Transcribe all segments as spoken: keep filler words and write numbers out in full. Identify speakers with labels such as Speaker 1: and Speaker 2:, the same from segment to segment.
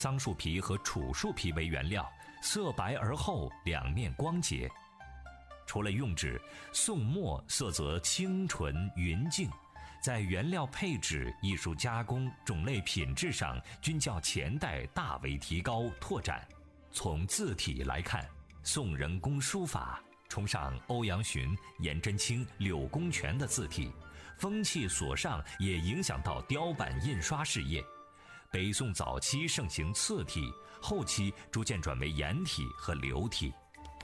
Speaker 1: 桑树皮和楚树皮为原料，色白而厚，两面光洁。除了用纸，宋墨色泽清纯匀净，在原料配置、艺术加工、种类品质上均较前代大为提高拓展。从字体来看，宋人工书法崇尚欧阳询、颜真卿、柳公权的字体，风气所上也影响到雕版印刷事业。北宋早期盛行次体，后期逐渐转为颜体和流体。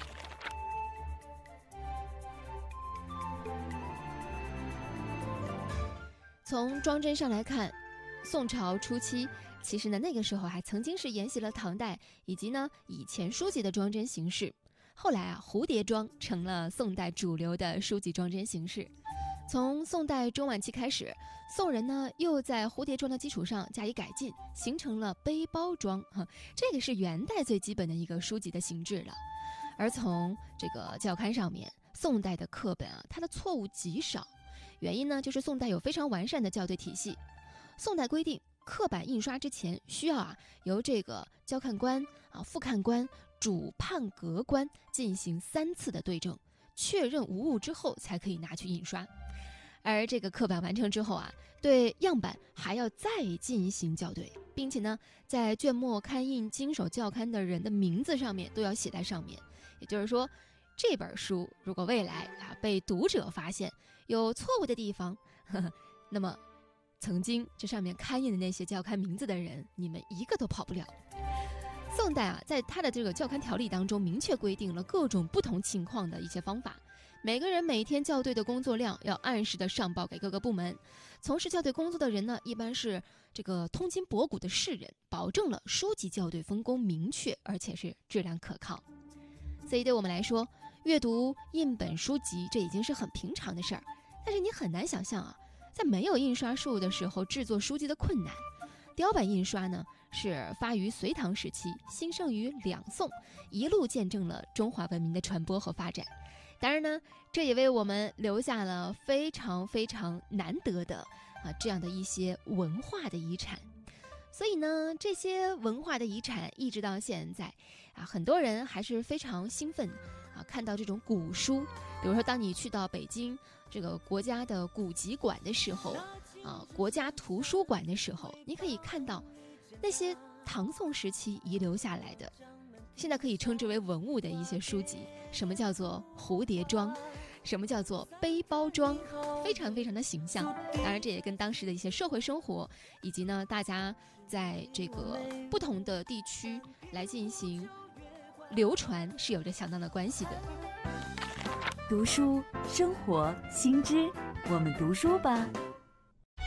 Speaker 2: 从装帧上来看，宋朝初期其实呢那个时候还曾经是沿袭了唐代以及呢以前书籍的装帧形式。后来啊，蝴蝶装成了宋代主流的书籍装帧形式。从宋代中晚期开始，宋人呢又在蝴蝶装的基础上加以改进，形成了背包装。这个是元代最基本的一个书籍的形制了。而从这个校勘上面，宋代的课本啊，它的错误极少。原因呢，就是宋代有非常完善的校对体系。宋代规定，刻版印刷之前需要啊由这个校看官啊、复看官、主判格官进行三次的对正，确认无误之后才可以拿去印刷。而这个刻版完成之后啊，对样板还要再进行校对，并且呢，在卷末刊印经手校勘的人的名字上面都要写在上面。也就是说，这本书如果未来啊被读者发现有错误的地方，呵呵，那么曾经这上面刊印的那些校勘名字的人，你们一个都跑不了。宋代啊，在他的这个校勘条例当中，明确规定了各种不同情况的一些方法。每个人每天校对的工作量要按时的上报给各个部门。从事校对工作的人呢，一般是这个通今博古的士人，保证了书籍校对分工明确，而且是质量可靠。所以对我们来说，阅读印本书籍这已经是很平常的事儿。但是你很难想象啊，在没有印刷术的时候制作书籍的困难。雕版印刷呢，是发于隋唐时期，兴盛于两宋，一路见证了中华文明的传播和发展。当然呢，这也为我们留下了非常非常难得的啊这样的一些文化的遗产。所以呢，这些文化的遗产一直到现在啊，很多人还是非常兴奋啊，看到这种古书。比如说，当你去到北京这个国家的古籍馆的时候啊，国家图书馆的时候，你可以看到那些唐宋时期遗留下来的，现在可以称之为文物的一些书籍。什么叫做蝴蝶装，什么叫做背包装，非常非常的形象。当然这也跟当时的一些社会生活，以及呢大家在这个不同的地区来进行流传是有着相当的关系的。
Speaker 3: 读书生活新知，我们读书吧。